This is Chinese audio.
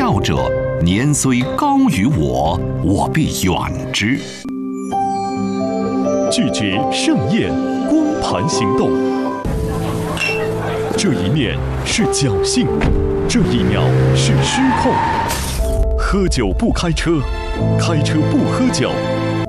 笑者，年虽高于我，我必远之。 拒绝盛宴，光盘行动。这一面是侥幸，这一秒是失控。喝酒不开车，开车不喝酒，